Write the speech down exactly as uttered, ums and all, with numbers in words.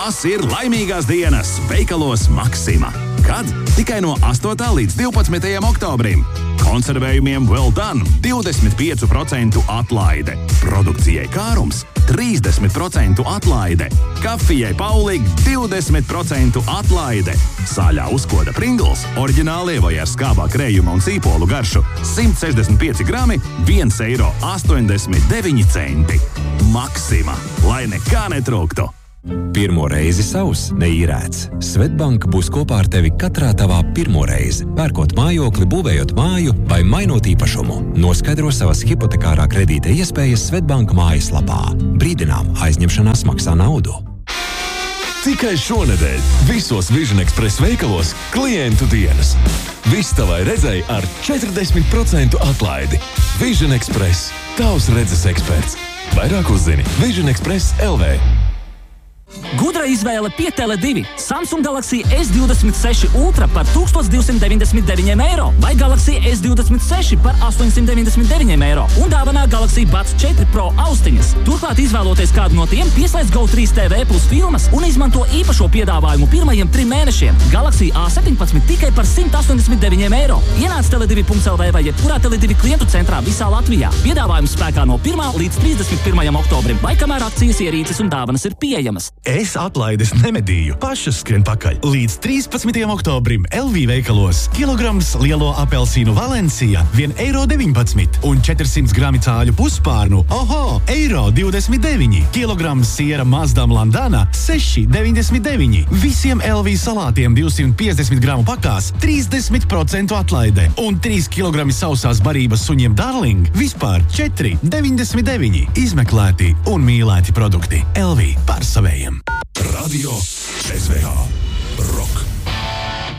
Tās ir laimīgās dienas veikalos Maxima. Kad? Tikai no astotā līdz divpadsmitajam oktobrim. Konservējumiem Well Done divdesmit pieci procenti atlaide. Produkcijai Kārums trīsdesmit procenti atlaide. Kafijai Paulig divdesmit procenti atlaide. Sāļā uzkoda Pringles, oriģinālie vai ar skābā krējuma un sīpolu garšu simt sešdesmit pieci grami, viens eiro astoņdesmit deviņi centi. Maxima, lai nekā netrūktu. Pirmo reizi savs neīrēts. Svetbank būs kopā ar tevi katrā tavā pirmo reizi. Pērkot mājokli, būvējot māju vai mainot īpašumu. Noskaidro savas hipotekārā kredīta iespējas Svetbanka mājaslapā. Brīdinām, aizņemšanās maksā naudu. Tikai šonedēļ visos Vision Express veikalos klientu dienas. Viss tavai redzei ar četrdesmit procentu atlaidi. Vision Express. Tavs redzes eksperts. Vairāk uzzini Vision Express L V. Gudra izvēle pie Tele divi. Samsung Galaxy S divdesmit seši Ultra par tūkstoš divsimt deviņdesmit deviņiem eiro vai Galaxy S divdesmit seši par astoņsimt deviņdesmit deviņiem eiro un dāvanā Galaxy Buds četri Pro austiņas. Turklāt izvēloties kādu no tiem, pieslēdz Go trīs T V plus filmas un izmanto īpašo piedāvājumu pirmajiem trim mēnešiem. Galaxy A septiņpadsmit tikai par simt astoņdesmit deviņiem eiro. Ienāc tele divi punkts L V vai jebkurā Tele divi klientu centrā visā Latvijā. Piedāvājums spēkā no pirmā līdz trīsdesmit pirmajam oktobrim vai kamēr akcijas ierīces un dāvanas ir pieejamas. Es atlaides nemedīju. Pašas skrien pakaļ. Līdz trīspadsmitajam oktobrim L V veikalos kilograms lielo apelsīnu Valencija vien eiro deviņpadsmit un četrsimt grami cāļu puspārnu, oho, eiro divdesmit deviņi. Kilograms siera Mazdam Landana seši deviņdesmit deviņi. Visiem L V salātiem divsimt piecdesmit gramu pakās trīsdesmit procentu atlaide. Un trīs kilogrami sausās barības suņiem Darling vispār četri deviņdesmit deviņi. Izmeklēti un mīlēti produkti. L V par savējiem. Radio S V H.